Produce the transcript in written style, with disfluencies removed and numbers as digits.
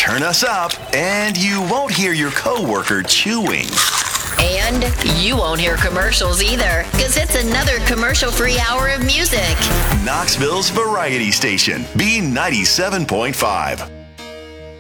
turn us up, and you won't hear your coworker chewing. And you won't hear commercials either, because it's another commercial-free hour of music. Knoxville's variety station, B97.5.